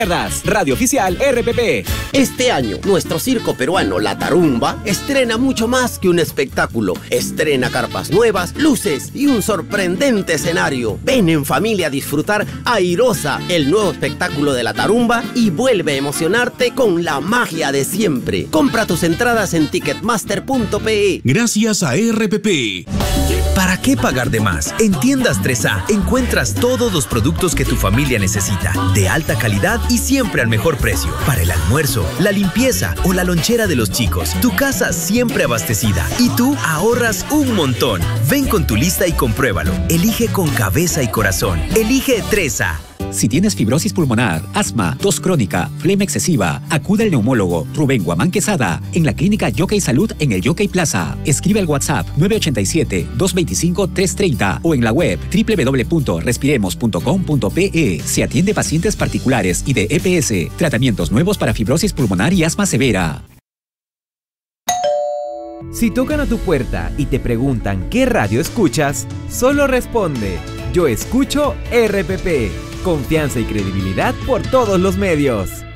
Radio Oficial RPP. Este año, nuestro circo peruano La Tarumba estrena mucho más que un espectáculo. Estrena carpas nuevas, luces y un sorprendente escenario. Ven en familia a disfrutar Airosa, el nuevo espectáculo de La Tarumba, y vuelve a emocionarte con la magia de siempre. Compra tus entradas en ticketmaster.pe. Gracias a RPP. ¿Para qué pagar de más? En Tiendas 3A encuentras todos los productos que tu familia necesita, de alta calidad y siempre al mejor precio. Para el almuerzo, la limpieza o la lonchera de los chicos, tu casa siempre abastecida y tú ahorras un montón. Ven con tu lista y compruébalo. Elige con cabeza y corazón. Elige 3A. Si tienes fibrosis pulmonar, asma, tos crónica, flema excesiva, acude al neumólogo Rubén Guamán Quesada en la clínica Yockey Salud en el Yockey Plaza. Escribe al WhatsApp 987-225-330 o en la web www.respiremos.com.pe. Se atiende pacientes particulares y de EPS. Tratamientos nuevos para fibrosis pulmonar y asma severa. Si tocan a tu puerta y te preguntan qué radio escuchas, solo responde: yo escucho RPP. Confianza y credibilidad por todos los medios.